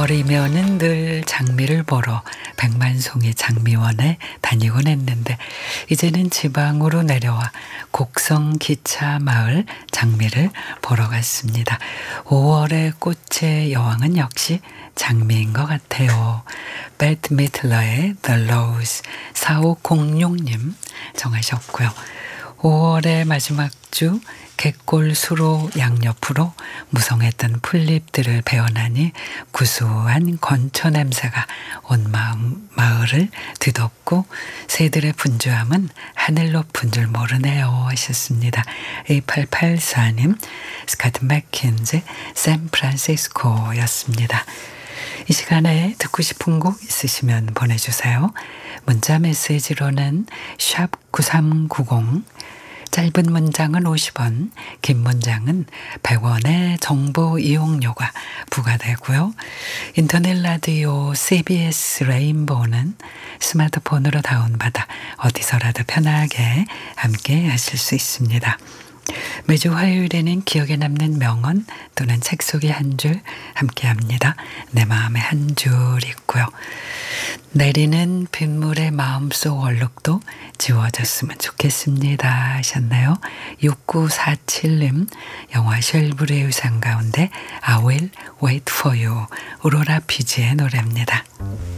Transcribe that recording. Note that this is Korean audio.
5월이면은 늘 장미를 보러 백만송이 장미원에 다니곤 했는데 이제는 지방으로 내려와 곡성 기차 마을 장미를 보러 갔습니다. 5월의 꽃의 여왕은 역시 장미인 것 같아요. 배트 미틀러의 The Rose 4506님 정하셨고요. 5월의 마지막 주 갯골 수로 양옆으로 무성했던 풀잎들을 베어나니 구수한 건초 냄새가 온 마을을 뒤덮고 새들의 분주함은 하늘 높은 줄 모르네요 하셨습니다. 2884님 스카트 맥킨즈 샌프란시스코였습니다. 이 시간에 듣고 싶은 곡 있으시면 보내주세요. 문자 메시지로는 샵 9390 짧은 문장은 50원, 긴 문장은 100원의 정보 이용료가 부과되고요. 인터넷 라디오 CBS 레인보우는 스마트폰으로 다운받아 어디서라도 편하게 함께 하실 수 있습니다. 매주 화요일에는 기억에 남는 명언 또는 책 속의 한 줄 함께합니다. 내 마음에 한 줄 있고요. 내리는 빗물의 마음속 얼룩도 지워졌으면 좋겠습니다 하셨나요? 6947님 영화 쉘브르의 의상 가운데 I will wait for you 오로라 피지의 노래입니다.